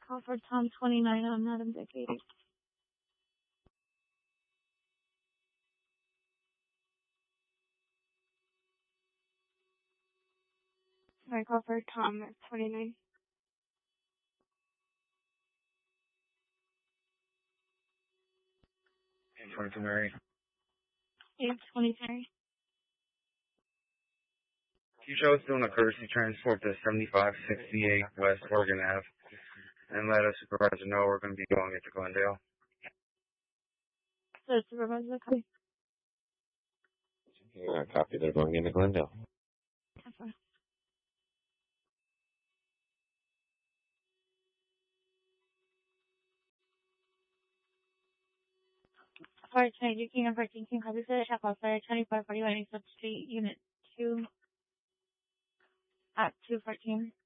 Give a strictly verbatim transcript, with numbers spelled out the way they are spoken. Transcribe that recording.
call for Tom twenty-nine. I'm not indicated. Sorry, call for Tom twenty-nine. eight twenty-two Mary. eight twenty-three. Can you show us doing a courtesy transport to seventy-five sixty-eight West Oregon Avenue and let us supervisor know we're going to be going into Glendale? So supervisor, copy. Yeah, copy. They're going into Glendale. Okay. Sorry, twenty-two King and fourteen King, copy for the check off. Sorry, twenty-four forty-one East Street, Unit two at two fourteen.